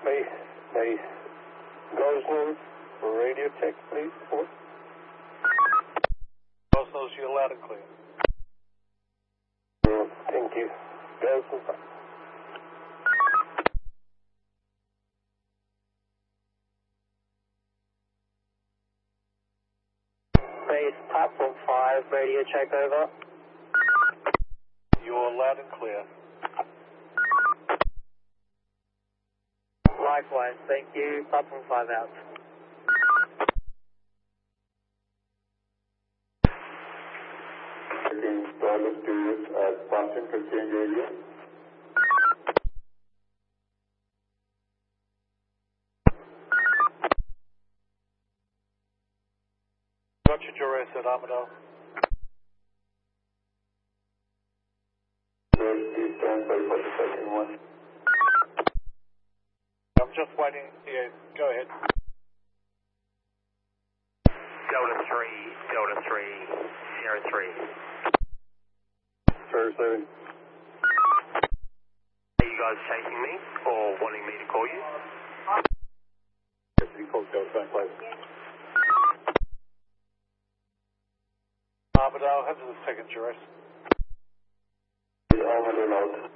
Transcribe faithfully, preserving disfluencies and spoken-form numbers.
Base, base. Gosnell for radio check, please. Four. Gosnell's, you're loud and clear. Yeah, thank you. Gosnell. Base, platform five, radio check over. You're loud and clear. Likewise, thank you. Platform five out. Installer Studios at Boston Exchange area. Roger, Duress at Armadale. Please stand by for the second one. I'm just waiting. Yeah, go ahead. Delta three, Delta three, Sierra three. Sierra seven. Are you guys chasing me or wanting me to call you? Yes, we call Delta back, please. Armadale, have the second Duress. Armadale out.